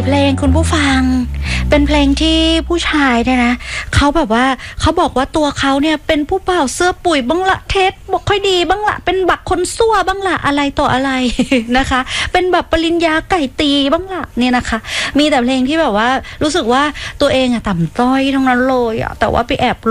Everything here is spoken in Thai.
เพลงคุณผู้ฟังเป็นเพลงที่ผู้ชายเนี่ยนะเขาแบบว่าเขาบอกว่าตัวเขาเนี่ยเป็นผู้เป่าเสื้อปุ๋ยบ้างละเทสบอกค่อยดีบ้างละเป็นบักคนซั่วบ้างละอะไรต่ออะไร นะคะเป็นแบบปริญญาไก่ตีบ้างละเนี่ยนะคะมีแต่เพลงที่แบบว่ารู้สึกว่าตัวเองอะต่ำต้อยทั้งนั้นเลยอะแต่ว่าไปแอบ